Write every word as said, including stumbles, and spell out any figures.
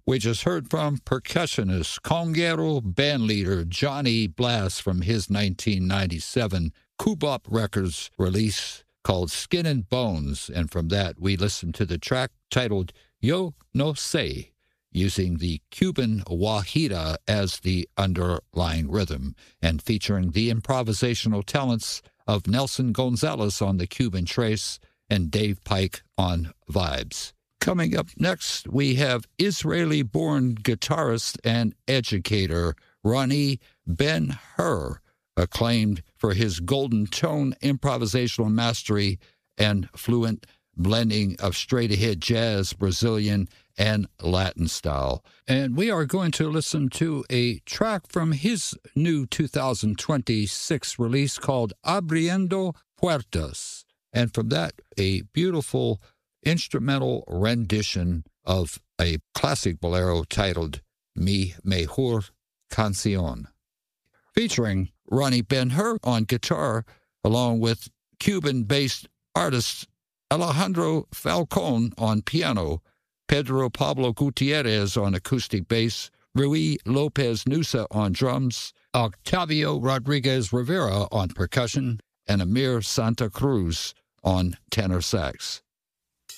We just heard from percussionist, conguero bandleader Johnny Blas from his nineteen ninety-seven Kubop Records release called Skin and Bones, and from that we listened to the track titled Yo No Sé, using the Cuban guajira as the underlying rhythm, and featuring the improvisational talents of Nelson Gonzalez on the Cuban trace and Dave Pike on vibes. Coming up next, we have Israeli-born guitarist and educator Ronnie Ben-Hur, acclaimed for his golden tone improvisational mastery and fluent blending of straight-ahead jazz, Brazilian, and Latin style. And we are going to listen to a track from his new two thousand twenty-six release called Abriendo Puertas. And from that, a beautiful instrumental rendition of a classic bolero titled Mi Mejor Canción, featuring Ronnie Ben-Hur on guitar, along with Cuban-based artist Alejandro Falcón on piano, Pedro Pablo Gutierrez on acoustic bass, Rui Lopez Nusa on drums, Octavio Rodriguez Rivera on percussion, and Amir Santa Cruz on tenor sax.